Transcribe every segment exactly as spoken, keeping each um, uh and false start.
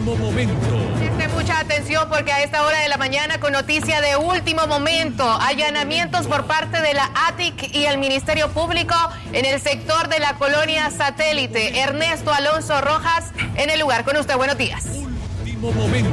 Último momento. Presten mucha atención porque a esta hora de la mañana, con noticia de último momento, allanamientos por parte de la A T I C y el Ministerio Público en el sector de la colonia Satélite. Ernesto Alonso Rojas en el lugar. Con usted, buenos días. Último momento.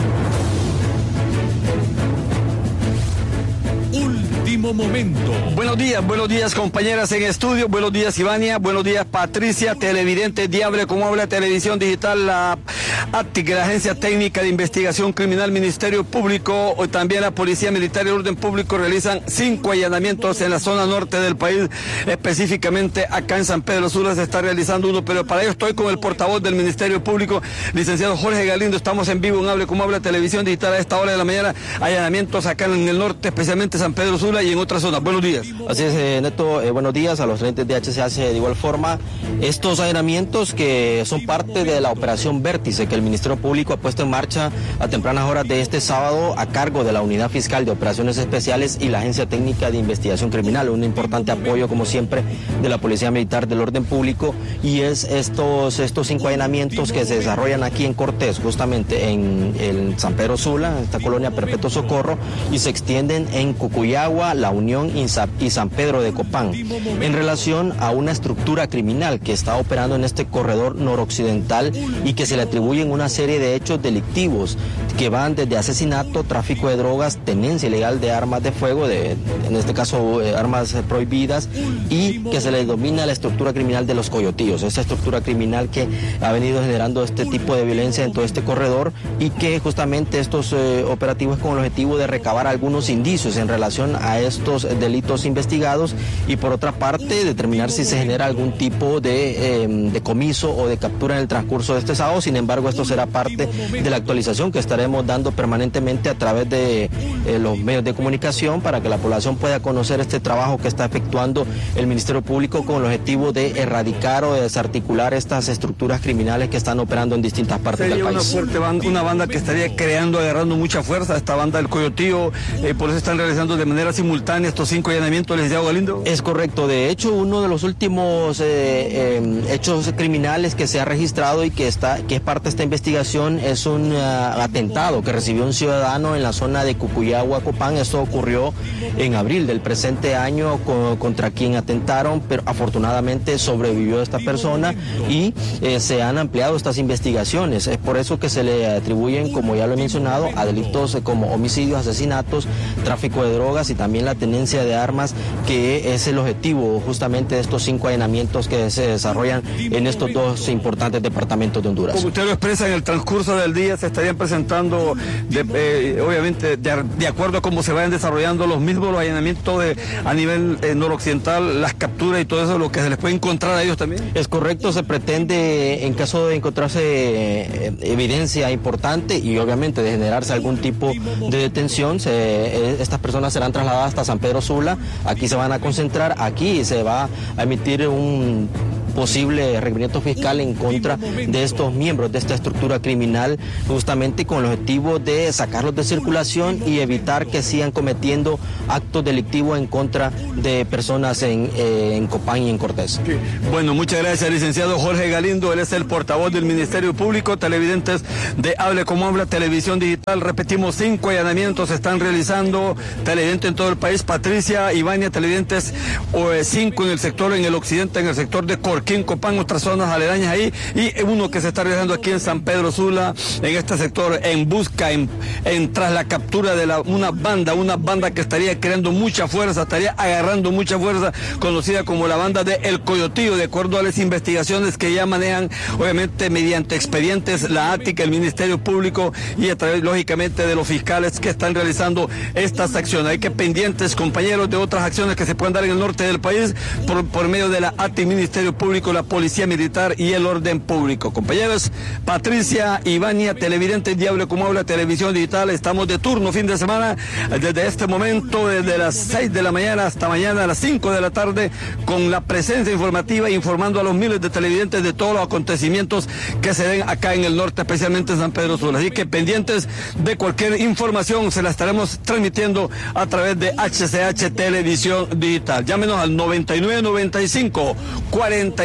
Último momento. Buenos días, buenos días compañeras en estudio, buenos días Ivania, buenos días Patricia, televidente Diable, como habla Televisión Digital, la A T I C, la Agencia Técnica de Investigación Criminal, Ministerio Público, o también la Policía Militar y Orden Público realizan cinco allanamientos en la zona norte del país, específicamente acá en San Pedro Sula se está realizando uno, pero para ello estoy con el portavoz del Ministerio Público, licenciado Jorge Galindo. Estamos en vivo en Hable como habla Televisión Digital a esta hora de la mañana, allanamientos acá en el norte, especialmente San Pedro Sula y en otras zonas. Buenos días. Así es, eh, Neto, eh, buenos días a los clientes de H C H. De igual forma, estos allanamientos que son parte de la operación Vértice que el Ministerio Público ha puesto en marcha a tempranas horas de este sábado a cargo de la Unidad Fiscal de Operaciones Especiales y la Agencia Técnica de Investigación Criminal, un importante apoyo como siempre de la Policía Militar del Orden Público, y es estos, estos cinco allanamientos que se desarrollan aquí en Cortés, justamente en, en San Pedro Sula, esta colonia Perpetuo Socorro, y se extienden en Cucuyagua, La Unión y San Pedro de Copán, en relación a una estructura criminal que está operando en este corredor noroccidental y que se le atribuyen una serie de hechos delictivos que van desde asesinato, tráfico de drogas, tenencia ilegal de armas de fuego, de, en este caso eh, armas prohibidas, y que se le denomina la estructura criminal de los coyotillos, esa estructura criminal que ha venido generando este tipo de violencia en todo este corredor, y que justamente estos eh, operativos con el objetivo de recabar algunos indicios en relación a estos delitos investigados, y por otra parte determinar si se genera algún tipo de eh, decomiso o de captura en el transcurso de este sábado. Sin embargo, esto será parte de la actualización que estaremos dando permanentemente a través de eh, los medios de comunicación para que la población pueda conocer este trabajo que está efectuando el Ministerio Público con el objetivo de erradicar o de desarticular estas estructuras criminales que están operando en distintas partes del país. Una fuerte banda, una banda que estaría creando, agarrando mucha fuerza, esta banda del Coyotillo, eh, por eso están realizando de manera simultánea estos cinco allanamientos, licenciado Galindo. Es correcto, de hecho uno de los últimos eh, eh, hechos criminales que se ha registrado y que está que es parte de esta investigación es un uh, atentado que recibió un ciudadano en la zona de Cucuyagua, Copán. Esto ocurrió en abril del presente año con, contra quien atentaron, pero afortunadamente sobrevivió esta persona y eh, se han ampliado estas investigaciones. Es por eso que se le atribuyen, como ya lo he mencionado, a delitos como homicidios, asesinatos, tráfico de drogas y también la tenencia de armas, que es el objetivo justamente de estos cinco allanamientos que se desarrollan en estos dos importantes departamentos de Honduras. Como usted lo expresa, en el transcurso del día se estarían presentando, de, eh, obviamente, de, de acuerdo a cómo se vayan desarrollando los mismos los allanamientos de, a nivel eh, noroccidental, las capturas y todo eso, lo que se les puede encontrar a ellos también. Es correcto, se pretende, en caso de encontrarse eh, evidencia importante y obviamente de generarse algún tipo de detención, se, eh, estas personas serán trasladadas hasta San Pedro Sula. Aquí se van a concentrar, aquí se va a emitir un posible requerimiento fiscal en contra de estos miembros de esta estructura criminal, justamente con el objetivo de sacarlos de circulación y evitar que sigan cometiendo actos delictivos en contra de personas en, eh, en Copán y en Cortés. Sí. Bueno, muchas gracias, licenciado Jorge Galindo. Él es el portavoz del Ministerio Público. Televidentes de Hable como habla Televisión Digital, repetimos, cinco allanamientos se están realizando, televidentes en todo el país. Patricia, Ivania, televidentes, o, eh, cinco en el sector, en el occidente, en el sector de Corquín, Copán, otras zonas aledañas ahí, y uno que se está realizando aquí en San Pedro Sula, en este sector, en busca, en, en tras la captura de la, una banda, una banda que estaría creando mucha fuerza, estaría agarrando mucha fuerza, conocida como la banda de El Coyotillo, de acuerdo a las investigaciones que ya manejan, obviamente mediante expedientes, la A T I C, el Ministerio Público, y a través, lógicamente, de los fiscales que están realizando estas acciones. Hay que pendientes, compañeros, de otras acciones que se pueden dar en el norte del país por, por medio de la A T I C, Ministerio Público, la Policía Militar y el Orden Público. Compañeros, Patricia, Ivania, televidentes Diable como habla Televisión Digital, estamos de turno fin de semana, desde este momento, desde las seis de la mañana hasta mañana a las cinco de la tarde, con la presencia informativa, informando a los miles de televidentes de todos los acontecimientos que se den acá en el norte, especialmente en San Pedro Sula. Así que pendientes de cualquier información, se la estaremos transmitiendo a través de H C H Televisión Digital. Llámenos al noventa y nueve noventa y cinco cuarenta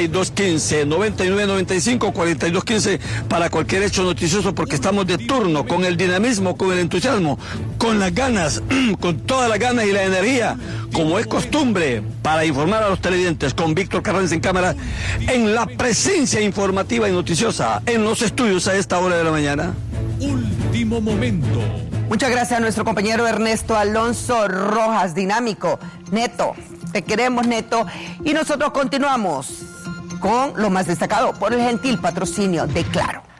y dos quince, noventa y nueve noventa y cinco, cuarenta y dos quince para cualquier hecho noticioso, porque estamos de turno con el dinamismo, con el entusiasmo, con las ganas, con todas las ganas y la energía, como es costumbre, para informar a los televidentes, con Víctor Carranza en cámara, en la presencia informativa y noticiosa en los estudios a esta hora de la mañana. Último momento. Muchas gracias a nuestro compañero Ernesto Alonso Rojas, dinámico. Neto, te queremos, Neto. Y nosotros continuamos con lo más destacado por el gentil patrocinio de Claro.